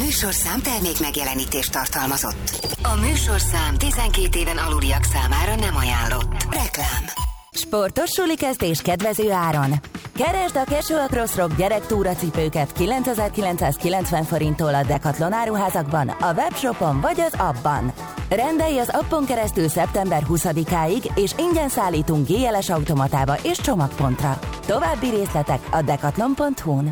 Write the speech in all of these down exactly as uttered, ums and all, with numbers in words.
műsorszám termék megjelenítést tartalmazott. A műsorszám tizenkét éven aluliak számára nem ajánlott. Reklám. Sportos suli kezdés kedvező áron. Keresd a Casual Cross Rock gyerektúracipőket kilencezer-kilencszázkilencven forinttól a Decathlon áruházakban, a webshopon vagy az appban. Rendelj az appon keresztül szeptember huszadikáig, és ingyen szállítunk gé el es automatába és csomagpontra. További részletek a decathlon pont hu-n.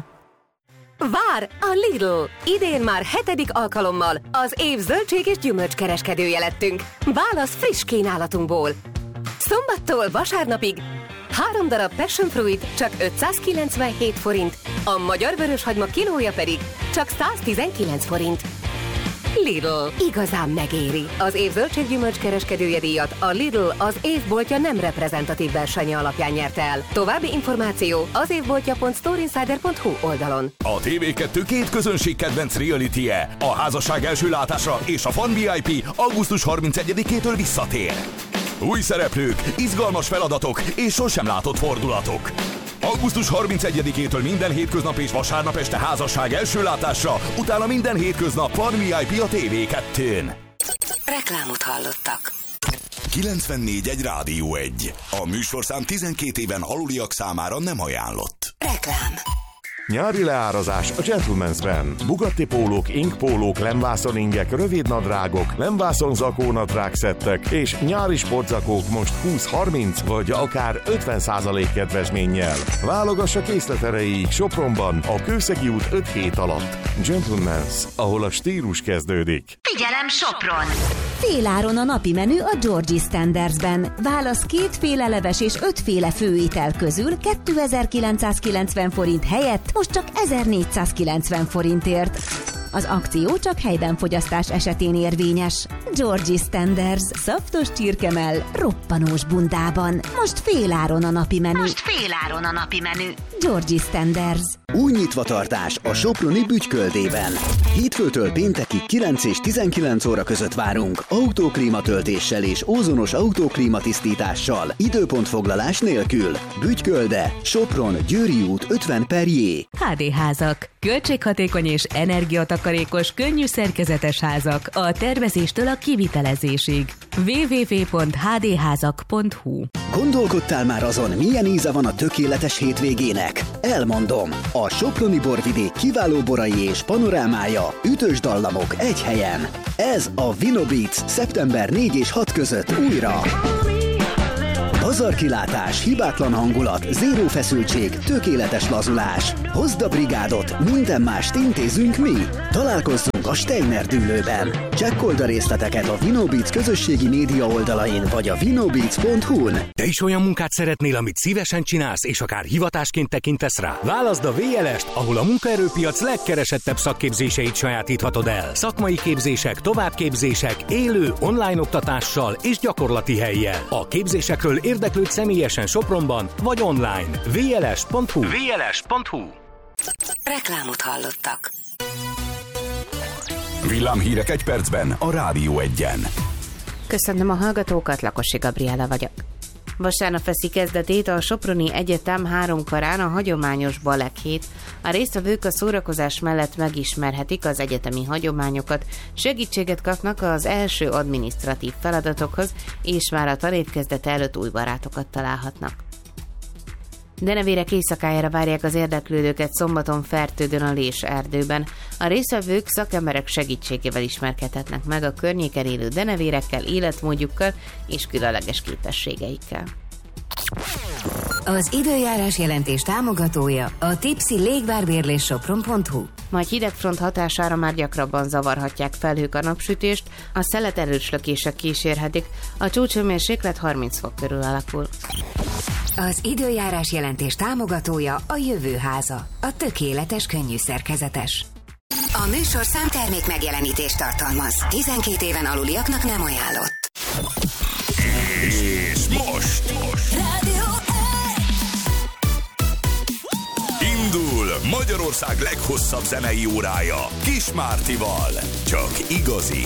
Vár a Lidl! Idén már hetedik alkalommal az év zöldség és gyümölcskereskedője lettünk. Válasz friss kínálatunkból! Szombattól vasárnapig három darab passion fruit csak ötszázkilencvenhét forint, a magyar vöröshagyma kilója pedig csak száztizenkilenc forint. Lidl. Igazán megéri. Az év zöldséggyümölcs kereskedője díjat a Lidl az évboltja nem reprezentatív versenye alapján nyerte el. További információ az évboltja pont storeinsider pont hu oldalon. A té vé kettő két közönség kedvenc reality-je, a házasság első látása és a Fan vé i pé augusztus harmincegyedikétől visszatér. Új szereplők, izgalmas feladatok és sosem látott fordulatok. augusztus harmincegyedikétől minden hétköznap és vasárnap este házasság első látásra, utána minden hétköznap Fan vé i pé a té vé kettőn. Reklámot hallottak. kilencvennégy egy Rádió egy. A műsorszám tizenkét éven aluliak számára nem ajánlott. Reklám. Nyári leárazás a Gentleman's-ben. Bugatti pólók, inkpólók, lemvászoningek, rövidnadrágok, lemvászon zakónadrág szettek és nyári sportzakók most húsz-harminc vagy akár ötven százalék kedvezménnyel. Válogassa készlet erejéig Sopronban a Kőszegi út öt hét alatt. Gentleman's, ahol a stílus kezdődik. Figyelem Sopron! Féláron a napi menü a Georgie Standardsben. Válasz kétféle leves és ötféle főétel közül kétezer-kilencszázkilencven forint helyett most csak ezernégyszázkilencven forintért. Az akció csak helyben fogyasztás esetén érvényes. Georgie Standards, szaftos csirkemell, roppanós bundában. Most féláron a napi menü. Most féláron a napi menü. Georgie Standards. Új nyitvatartás a soproni Bütyköldében. Hétfőtől péntekig kilenc és tizenkilenc óra között várunk autóklímatöltéssel és ózonos autóklímatisztítással, időpontfoglalás nélkül. Bütykölde, Sopron, Győri út ötven per J. há dé házak. Költséghatékony és energiatakarékos, könnyű szerkezetes házak a tervezéstől a kivitelezésig. double-u double-u double-u pont há dé házak pont hu. Gondolkodtál már azon, milyen íze van a tökéletes hétvégének? Elmondom! A soproni borvidék kiváló borai és panorámája, ütős dallamok egy helyen. Ez a Vino Beats szeptember négy és hat között újra. Pazarkilátás, hibátlan hangulat, zéró feszültség, tökéletes lazulás. Hozd a brigádot, minden mást intézünk mi. Találkozzunk a Steiner dűlőben. Csekkold a részleteket a Vinobeats közösségi média oldalain vagy a vinobeats pont hu-n. Te is olyan munkát szeretnél, amit szívesen csinálsz, és akár hivatásként tekintesz rá? Válaszd a vé el est, ahol a munkaerőpiac legkeresettebb szakképzéseit sajátíthatod el. Szakmai képzések, továbbképzések, élő, online oktatással és gyakorlati hellyel. A képzésekről érdeklődj személyesen Sopronban vagy online. vé el es pont hu. vé el es pont hu. Reklámot hallottak. Villámhírek egy percben a Rádió egyen. Köszönöm a hallgatókat, Lakosi Gabriella vagyok. Vasárnap veszi kezdetét a Soproni Egyetem három karán a hagyományos balekhét. A résztvevők a szórakozás mellett megismerhetik az egyetemi hagyományokat, segítséget kapnak az első adminisztratív feladatokhoz, és már a tanévkezdete előtt új barátokat találhatnak. Denevérek éjszakájára várják az érdeklődőket szombaton Fertődön a Lés erdőben. A résztvevők szakemberek segítségével ismerkedhetnek meg a környéken élő denevérekkel, életmódjukkal és különleges képességeikkel. Az időjárás jelentés támogatója a Tipsy légvárbérlés sopron pont hu. Majd hidegfront hatására már gyakrabban zavarhatják felhők a napsütést, a szelet erős lökések kísérhetik, a csúcshőmérséklet harminc fok körül alakul. Az időjárás jelentés támogatója a Jövőháza, a tökéletes könnyű szerkezetes. A műsorszám termék megjelenítést tartalmaz. tizenkét éven aluliaknak nem ajánlott. És most! Rádió Indul Magyarország leghosszabb zenei órája Kis Mártival. Csak igazi,